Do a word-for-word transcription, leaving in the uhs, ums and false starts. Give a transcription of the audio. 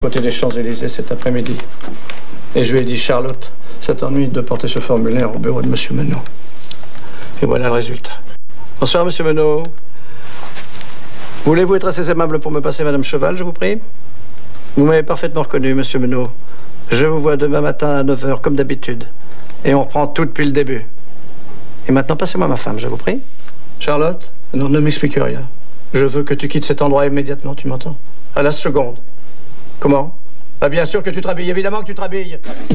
Côté des Champs-Élysées cet après-midi. Et je lui ai dit, Charlotte, ça t'ennuie de porter ce formulaire au bureau de Monsieur Menot. Et voilà le résultat. Bonsoir, Monsieur Menot. Voulez-vous être assez aimable pour me passer Madame Cheval, je vous prie? Vous m'avez parfaitement reconnu, Monsieur Menot. Je vous vois demain matin à neuf heures, comme d'habitude. Et on reprend tout depuis le début. Et maintenant, passez-moi ma femme, je vous prie. Charlotte? Non, ne m'explique rien. Je veux que tu quittes cet endroit immédiatement, tu m'entends? À la seconde. Comment? Ah, bien sûr que tu te rhabilles, évidemment que tu te rhabilles.